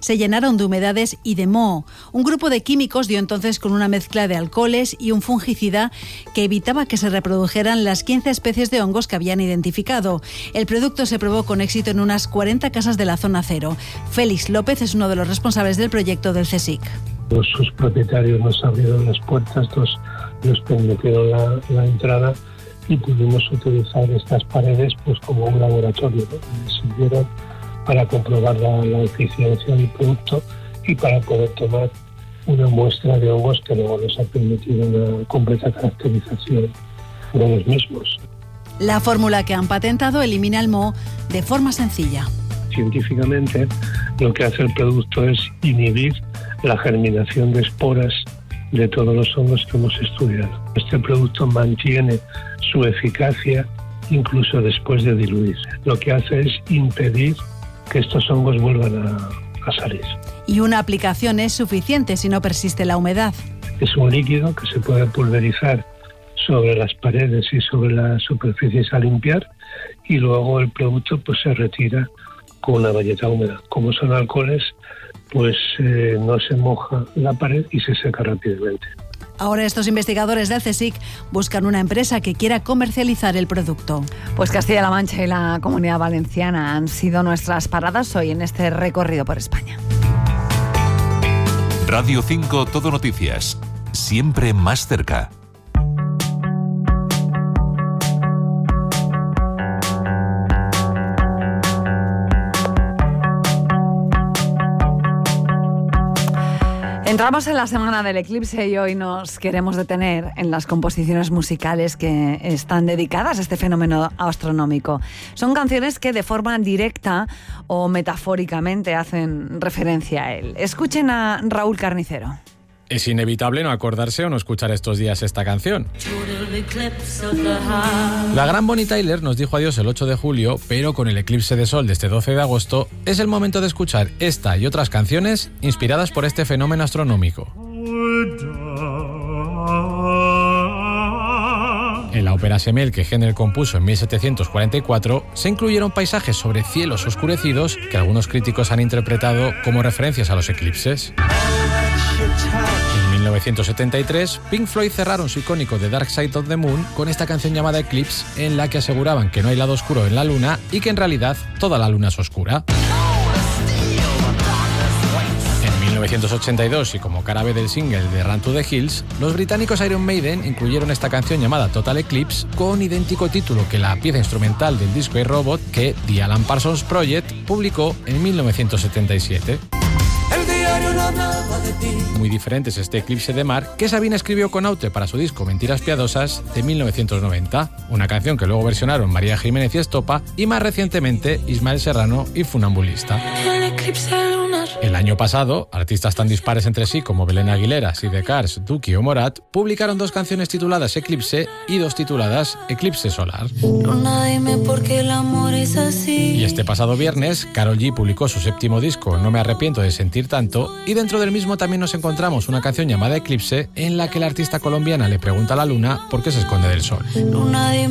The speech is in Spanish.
se llenaron de humedades y de moho. Un grupo de químicos dio entonces con una mezcla de alcoholes y un fungicida que evitaba que se reprodujeran las 15 especies de hongos que habían identificado. El producto se probó con éxito en unas 40 casas de la zona cero. Félix López es uno de los responsables del proyecto del CSIC. Sus propietarios nos abrieron las puertas, nos permitieron la entrada y pudimos utilizar estas paredes pues como un laboratorio, ¿no? Que sirvieron para comprobar la eficiencia del producto y para poder tomar una muestra de hongos que luego nos ha permitido una completa caracterización de los mismos. La fórmula que han patentado elimina el moho de forma sencilla. Científicamente, lo que hace el producto es inhibir la germinación de esporas de todos los hongos que hemos estudiado. Este producto mantiene su eficacia incluso después de diluirse. Lo que hace es impedir que estos hongos vuelvan a salir. Y una aplicación es suficiente si no persiste la humedad. Es un líquido que se puede pulverizar sobre las paredes y sobre las superficies a limpiar y luego el producto pues se retira con una bayeta húmeda. Como son alcoholes, pues no se moja la pared y se seca rápidamente. Ahora estos investigadores del CSIC buscan una empresa que quiera comercializar el producto. Pues Castilla-La Mancha y la Comunidad Valenciana han sido nuestras paradas hoy en este recorrido por España. Radio 5 Todo Noticias, siempre más cerca. Entramos en la semana del eclipse y hoy nos queremos detener en las composiciones musicales que están dedicadas a este fenómeno astronómico. Son canciones que de forma directa o metafóricamente hacen referencia a él. Escuchen a Raúl Carnicero. Es inevitable no acordarse o no escuchar estos días esta canción. La gran Bonnie Tyler nos dijo adiós el 8 de julio, pero con el eclipse de sol de este 12 de agosto es el momento de escuchar esta y otras canciones inspiradas por este fenómeno astronómico. En la ópera Semel que Händel compuso en 1744 se incluyeron paisajes sobre cielos oscurecidos que algunos críticos han interpretado como referencias a los eclipses. En 1973, Pink Floyd cerraron su icónico The Dark Side of the Moon con esta canción llamada Eclipse, en la que aseguraban que no hay lado oscuro en la luna y que en realidad toda la luna es oscura. En 1982, y como cara B del single de Run to the Hills, los británicos Iron Maiden incluyeron esta canción llamada Total Eclipse con idéntico título que la pieza instrumental del disco iRobot que The Alan Parsons Project publicó en 1977. Muy diferente es este Eclipse de mar que Sabina escribió con Aute para su disco Mentiras Piadosas de 1990, una canción que luego versionaron María Jiménez y Estopa y más recientemente Ismael Serrano y Funambulista. El año pasado, artistas tan dispares entre sí como Belén Aguilera, Sid de Cars, Duki o Morat publicaron dos canciones tituladas Eclipse y dos tituladas Eclipse Solar. Dime por qué el amor es así. Y este pasado viernes, Karol G publicó su séptimo disco No me arrepiento de sentir tanto y dentro del mismo también nos encontramos una canción llamada Eclipse en la que la artista colombiana le pregunta a la luna por qué se esconde del sol.